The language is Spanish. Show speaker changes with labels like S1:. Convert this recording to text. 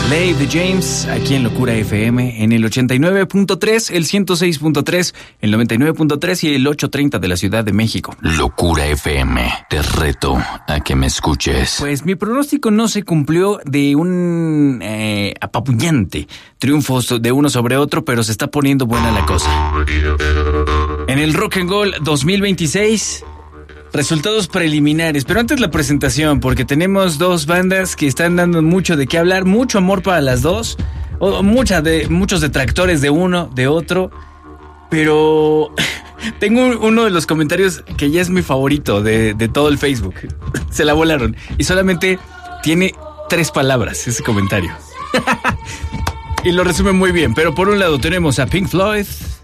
S1: Ley de James, aquí en Locura FM, en el 89.3, el 106.3, el 99.3 y el 830 de la Ciudad de México.
S2: Locura FM, te reto a que me escuches.
S1: Pues mi pronóstico no se cumplió de un apabullante triunfo de uno sobre otro, pero se está poniendo buena la cosa. En el Rock and Roll 2026... resultados preliminares, pero antes la presentación, porque tenemos dos bandas que están dando mucho de qué hablar, mucho amor para las dos, muchos detractores de uno, de otro, pero tengo uno de los comentarios que ya es mi favorito de todo el Facebook. Se la volaron y solamente tiene 3 palabras ese comentario. Y lo resume muy bien, pero por un lado tenemos a Pink Floyd